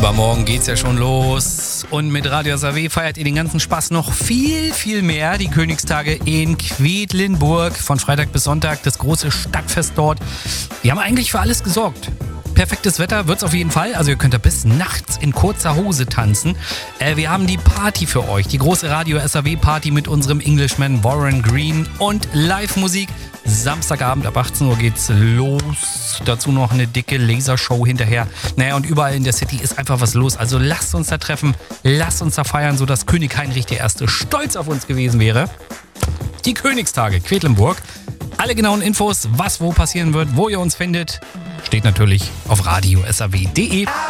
Übermorgen geht's ja schon los und mit Radio SAW feiert ihr den ganzen Spaß noch viel, viel mehr. Die Königstage in Quedlinburg von Freitag bis Sonntag, das große Stadtfest dort. Wir haben eigentlich für alles gesorgt. Perfektes Wetter wird's auf jeden Fall, also ihr könnt da bis nachts in kurzer Hose tanzen. Wir haben die Party für euch, die große Radio SAW Party mit unserem Englishman Warren Green und Live-Musik. Samstagabend ab 18 Uhr geht's los. Dazu noch eine dicke Lasershow hinterher. Naja, und überall in der City ist einfach was los. Also lasst uns da treffen, lasst uns da feiern, sodass König Heinrich I. stolz auf uns gewesen wäre. Die Königstage, Quedlinburg. Alle genauen Infos, was wo passieren wird, wo ihr uns findet, steht natürlich auf radiosaw.de.